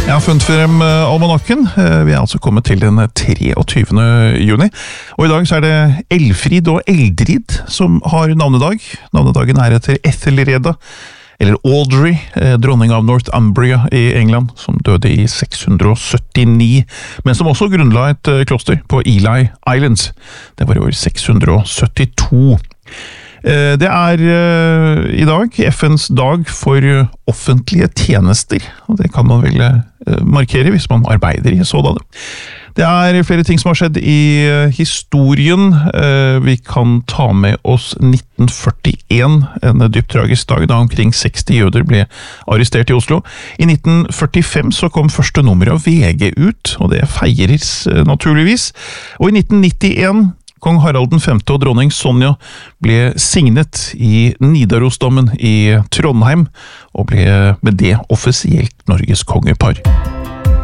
Jeg har funnet frem almanakken. Vi altså kommet til den 23. juni. Og i dag så det Elfrid og Eldrid som har navnedag. Navnedagen etter Ethelreda, eller Audrey, dronning av Northumbria i England, som døde i 679, men som også grunnla et kloster på Ely Islands. Det var i år 672. Det i dag FNs dag for offentlige tjenester, og det kan man vel markere hvis man arbeider i sådan. Det flere ting som har skjedd i historien. Vi kan ta med oss 1941, en dypt tragisk dag da omkring 60 jøder ble arrestert i Oslo. I 1945 så kom første nummer av VG ut, og det feires naturligvis. Og i 1991 Kong Harald V og dronning Sonja ble signet i Nidarosdomen i Trondheim, og ble med det offisielt Norges kongepar.